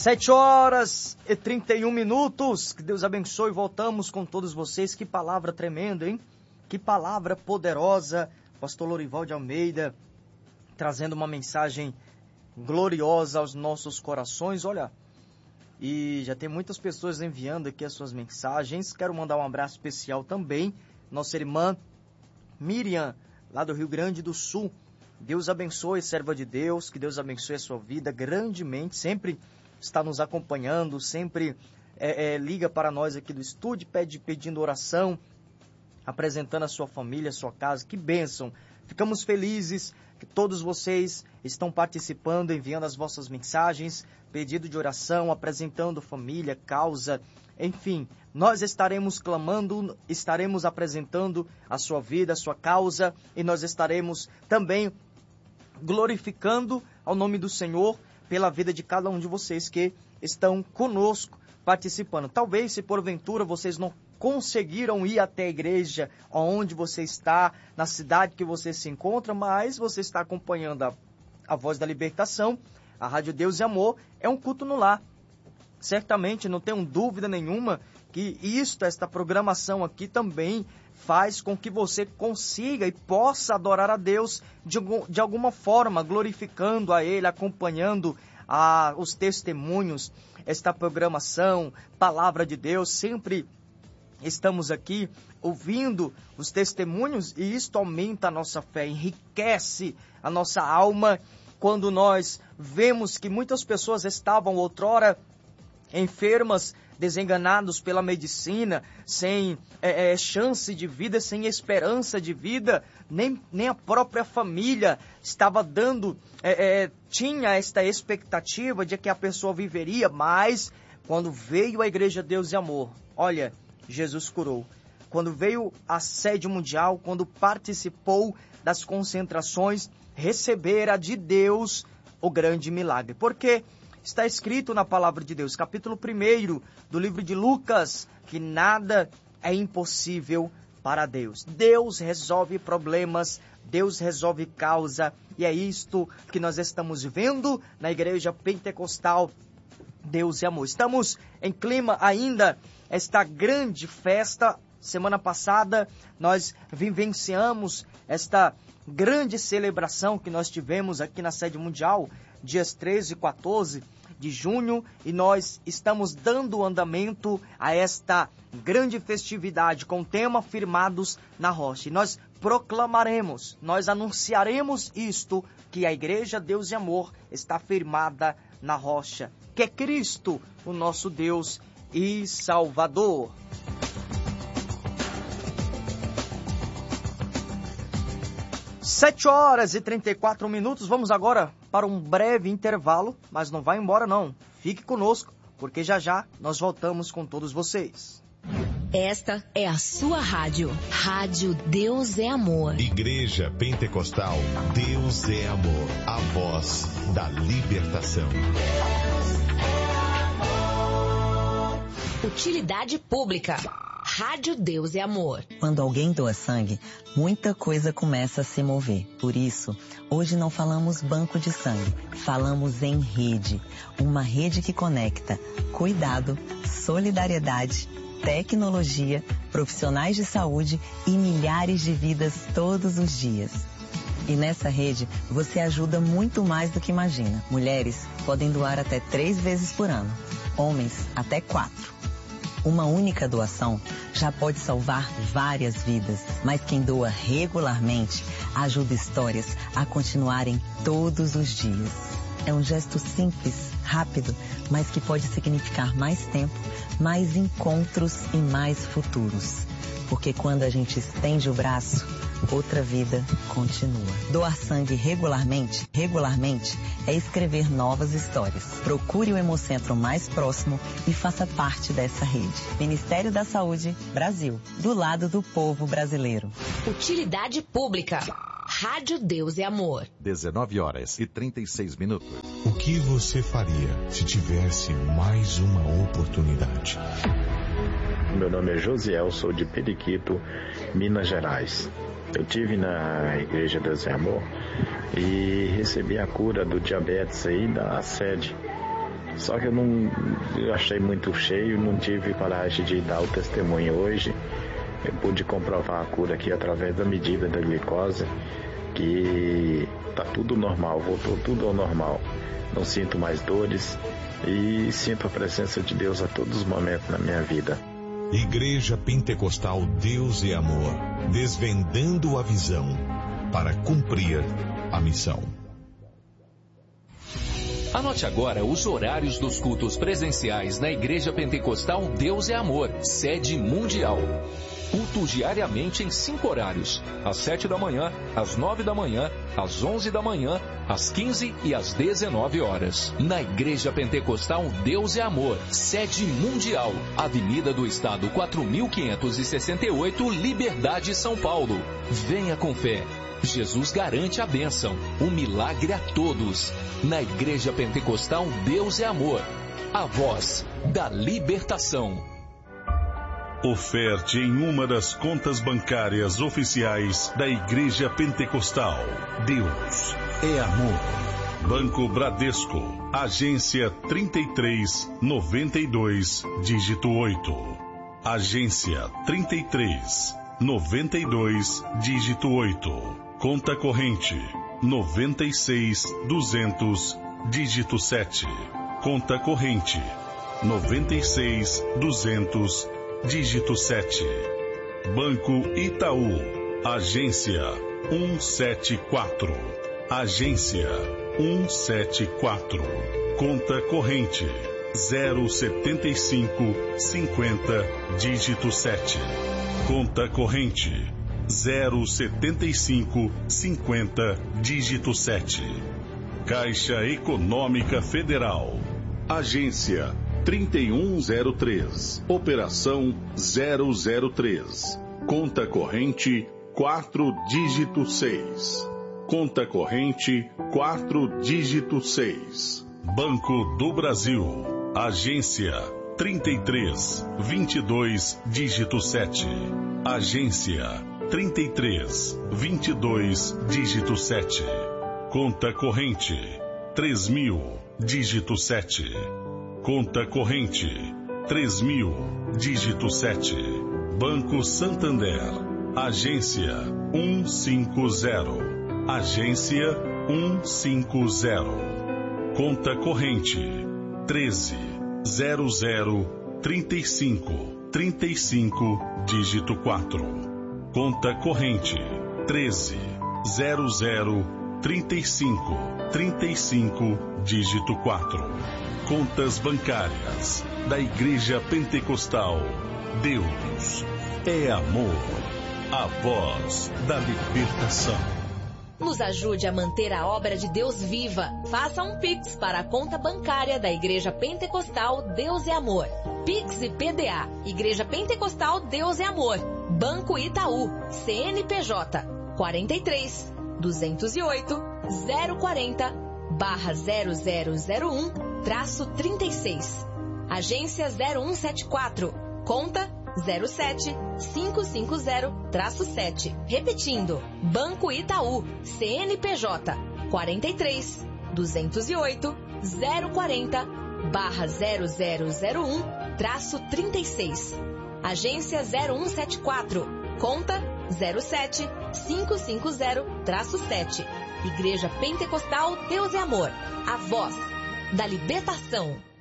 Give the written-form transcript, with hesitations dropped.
7h31. Que Deus abençoe. Voltamos com todos vocês. Que palavra tremenda, hein? Que palavra poderosa. Pastor Lorival de Almeida trazendo uma mensagem gloriosa aos nossos corações. Olha, e já tem muitas pessoas enviando aqui as suas mensagens. Quero mandar um abraço especial também. Nossa irmã Miriam, lá do Rio Grande do Sul. Deus abençoe, serva de Deus. Que Deus abençoe a sua vida grandemente. Sempre está nos acompanhando, sempre liga para nós aqui do estúdio, pedindo oração, apresentando a sua família, a sua casa. Que bênção! Ficamos felizes que todos vocês estão participando, enviando as vossas mensagens, pedido de oração, apresentando família, causa, enfim. Nós estaremos clamando, estaremos apresentando a sua vida, a sua causa, e nós estaremos também glorificando ao nome do Senhor pela vida de cada um de vocês que estão conosco participando. Talvez, se porventura vocês não conseguiram ir até a igreja onde você está, na cidade que você se encontra, mas você está acompanhando a Voz da Libertação, a Rádio Deus e Amor, é um culto no lar. Certamente, não tenho dúvida nenhuma que esta programação aqui também faz com que você consiga e possa adorar a Deus de alguma forma, glorificando a Ele, acompanhando os testemunhos, esta programação, Palavra de Deus. Sempre estamos aqui ouvindo os testemunhos e isto aumenta a nossa fé, enriquece a nossa alma quando nós vemos que muitas pessoas estavam outrora enfermas, desenganados pela medicina, sem chance de vida, sem esperança de vida, nem a própria família estava tinha esta expectativa de que a pessoa viveria, mas quando veio a Igreja Deus e Amor, olha, Jesus curou. Quando veio a sede mundial, quando participou das concentrações, recebera de Deus o grande milagre. Porque está escrito na palavra de Deus, capítulo 1 do livro de Lucas, que nada é impossível para Deus. Deus resolve problemas, Deus resolve causa, e é isto que nós estamos vendo na Igreja Pentecostal Deus e Amor. Estamos em clima ainda, esta grande festa. Semana passada nós vivenciamos esta grande celebração que nós tivemos aqui na sede mundial, dias 13 e 14 de junho, e nós estamos dando andamento a esta grande festividade com o tema Firmados na Rocha. E nós proclamaremos, nós anunciaremos isto, que a Igreja Deus e Amor está firmada na rocha, que é Cristo, o nosso Deus e Salvador. 7h34. Vamos agora para um breve intervalo, mas não vai embora não. Fique conosco, porque já já nós voltamos com todos vocês. Esta é a sua rádio. Rádio Deus é Amor. Igreja Pentecostal Deus é Amor. A voz da libertação. Utilidade pública. Rádio Deus é Amor. Quando alguém doa sangue, muita coisa começa a se mover. Por isso, hoje não falamos banco de sangue, falamos em rede. Uma rede que conecta cuidado, solidariedade, tecnologia, profissionais de saúde e milhares de vidas todos os dias. E nessa rede, você ajuda muito mais do que imagina. Mulheres podem doar até 3 vezes por ano. Homens, até 4. Uma única doação já pode salvar várias vidas, mas quem doa regularmente ajuda histórias a continuarem todos os dias. É um gesto simples, rápido, mas que pode significar mais tempo, mais encontros e mais futuros. Porque quando a gente estende o braço, outra vida continua. Doar sangue regularmente é escrever novas histórias. Procure o Hemocentro mais próximo e faça parte dessa rede. Ministério da Saúde, Brasil, do lado do povo brasileiro. Utilidade pública. Rádio Deus é Amor. 19h36. O que você faria se tivesse mais uma oportunidade? Meu nome é Josiel, sou de Periquito, Minas Gerais. Eu tive na Igreja Deus é Amor e recebi a cura do diabetes aí da sede. Só que eu achei muito cheio, não tive coragem de dar o testemunho hoje. Eu pude comprovar a cura aqui através da medida da glicose, que tá tudo normal, voltou tudo ao normal. Não sinto mais dores e sinto a presença de Deus a todos os momentos na minha vida. Igreja Pentecostal Deus é Amor, desvendando a visão para cumprir a missão. Anote agora os horários dos cultos presenciais na Igreja Pentecostal Deus é Amor, sede mundial. Cultos diariamente em 5 horários: às 7 da manhã, às 9 da manhã, às 11 da manhã, às 15 e às 19 horas. Na Igreja Pentecostal Deus é Amor, sede mundial, Avenida do Estado 4568, Liberdade, São Paulo. Venha com fé. Jesus garante a bênção, o milagre a todos. Na Igreja Pentecostal Deus é Amor, a voz da libertação. Oferte em uma das contas bancárias oficiais da Igreja Pentecostal. Deus é Amor. Banco Bradesco, agência 3392, dígito 8. Agência 3392, dígito 8. Conta corrente 96200, dígito 7. Conta corrente 96200, dígito 7. Banco Itaú, agência 174. Agência 174. Conta corrente 07550, dígito 7. Conta corrente 07550, dígito 7. Caixa Econômica Federal, agência 3103, operação 003. Conta corrente 4, dígito 6. Conta corrente 4, dígito 6. Banco do Brasil, agência 3322, dígito 7. Agência 3322, dígito 7. Conta corrente 3000, dígito 7. Conta corrente 3000, dígito 7. Banco Santander, agência 150. Agência 150. Conta corrente 13003535, dígito 4. Conta corrente 13003535, dígito 4. Contas bancárias da Igreja Pentecostal Deus é Amor, a voz da libertação. Nos ajude a manter a obra de Deus viva. Faça um Pix para a conta bancária da Igreja Pentecostal Deus é Amor. Pix e PDA, Igreja Pentecostal Deus é Amor. Banco Itaú, CNPJ 43 208 040 /0001-36. Agência 0174, conta 07550-7. Repetindo, Banco Itaú, CNPJ 43 208 040 /0001-36. Agência 0174, conta 07550-7. Igreja Pentecostal Deus é Amor, a voz da libertação.